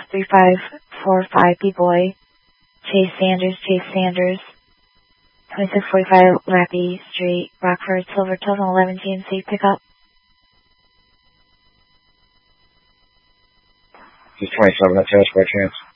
3545 B-Boy. Chase Sanders. 2645 Lappy Street, Rockford, Silver Total 11 GMC pickup. Just 27, that's yours by chance.